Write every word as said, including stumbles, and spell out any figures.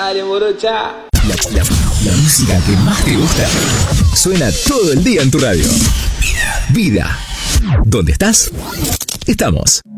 Dale, morocha. La, la, la música que más te gusta suena todo el día en tu radio. Vida. Vida. ¿Dónde estás? Estamos.